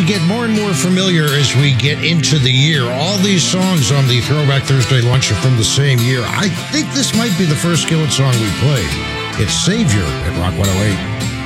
get more and more familiar as we get into the year. All these songs on the Throwback Thursday lunch are from the same year. I think this might be the first Skillet song we played. It's Savior at Rock 108.